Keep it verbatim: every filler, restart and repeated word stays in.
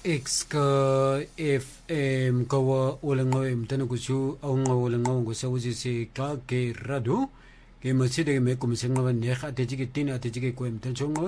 X ka F M kawa ulango mtana kushu au nga ulango ngusa uzi si ka ke radu ke maside me kumsenga wa nekha atejike tina atejike kwa mtanchongo